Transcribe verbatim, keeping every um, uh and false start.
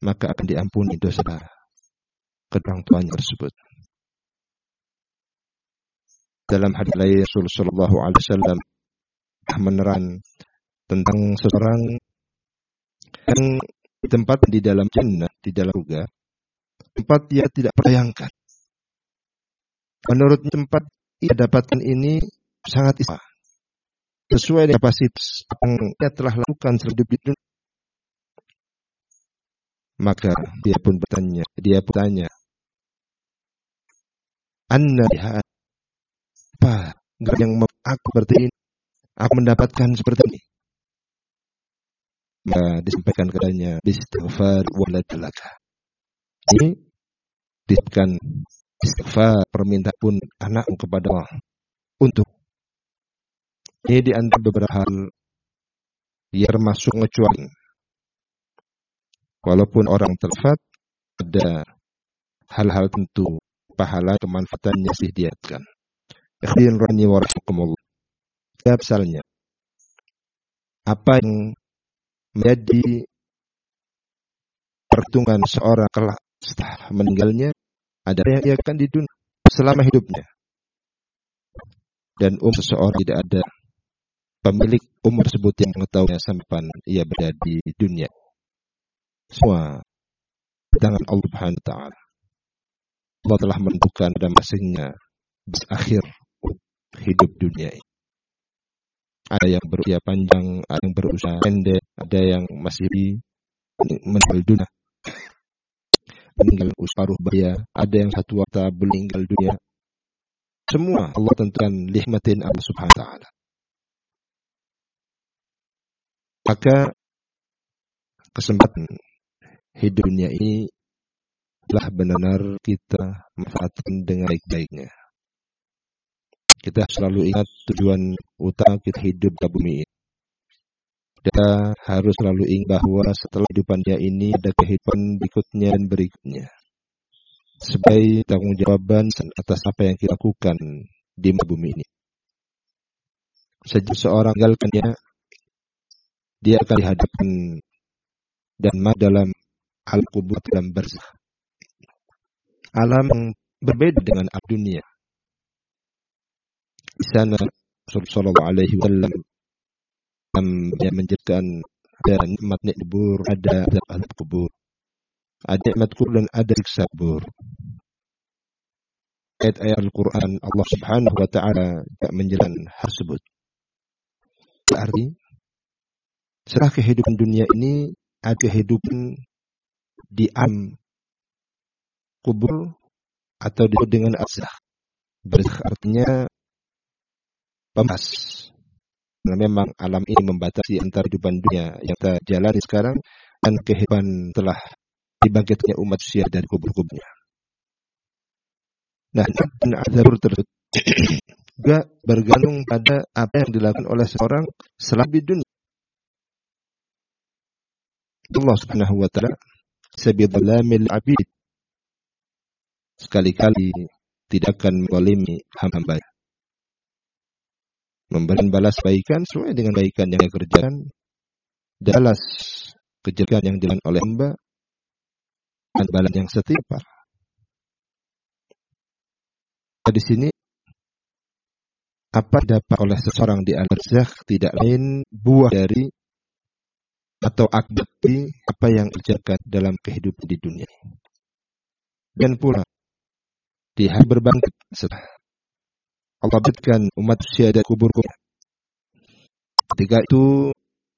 maka akan diampuni dosa kedua orang tuanya tersebut. Dalam hadis lain Rasulullah Shallallahu Alaihi Wasallam menerang tentang seseorang yang tempat di dalam jannah, di dalam surga, tempat dia tidak perbayangkan. Menurut tempat ia dapatkan ini sangat istimewa, sesuai dengan kapasitas yang ia telah lakukan selama hidup di dunia. Maka dia pun bertanya, dia bertanya, Anna lihat apa yang aku seperti ini, aku mendapatkan seperti ini. Maka disampaikan kepadanya, istighfar waladalaka. Ini disebutkan istighfar, permintaan pun anakmu kepada Allah untuk. Ini di antara beberapa hal yang termasuk ngecuali. Walaupun orang terfat, ada hal-hal tentu pahala kemanfaatannya sih diatkan. Ikhwan rani wa rahimakumullah. Ya misalnya, apa yang menjadi perhitungan seorang kelak setelah meninggalnya, ada yang ia akan di dunia selama hidupnya. Dan umur seseorang tidak ada pemilik umur tersebut yang mengetahui sampai ia berada di dunia. Semua di tangan Allah Subhanahu wa taala. Allah telah menentukan pada masanya akhir hidup dunia ini. Ada yang berusia panjang, ada yang berusia pendek, ada yang masih meninggal dunia, meninggal usia paruh baya, ada yang satu waktu belum meninggal dunia. Semua Allah tentukan lihmatin Allah Subhanahu wa taala. Maka kesempatan hidup dunia ini telah benar-benar kita manfaatkan dengan baik-baiknya. Kita selalu ingat tujuan utama kita hidup di bumi ini. Kita harus selalu ingat bahwa setelah kehidupan dunia ini ada kehidupan berikutnya dan berikutnya. Sebagai tanggung jawaban atas apa yang kita lakukan di bumi ini. Sejak seorang meninggalkannya, dia akan dihadapkan dan masuk dalam alam kubur, dalam barzakh. Alam yang berbeda dengan alam dunia. Di sana Rasulullah Shallallahu Alaihi Wasallam yang menjelaskan ada nikmat kubur, ada azab kubur, ada nikmat kubur dan ada siksa kubur. Ayat-ayat Al-Quran Allah Subhanahu Wa Taala menjelaskan hal tersebut. Berarti setelah kehidupan dunia ini ada kehidupan di alam kubur atau disebut dengan barzakh. Barzakh artinya pembatas. Karena memang alam ini membatasi antara kehidupan dunia yang kita jalani sekarang dan kehidupan telah dibangkitnya umat manusia dari kubur-kuburnya. Nah, dan azab tersebut juga bergantung pada apa yang dilakukan oleh seorang selama di dunia. Allah Subhanahu wa taala sabidzalamil abid, sekali-kali tidak akan menzalimi hamba-hamba. Memberikan balas baikan sesuai dengan baikan yang dia kerjakan, balas kejelekan yang dilakukan oleh hamba, dan balas yang setimpal. Di sini apa dapat oleh seseorang di barzakh tidak lain buah dari atau akibat apa yang terjadi dalam kehidupan di dunia. Dan pula di hari berbangkit setelah Allah bangkitkan umat manusia dari kubur-kubur. Ketika itu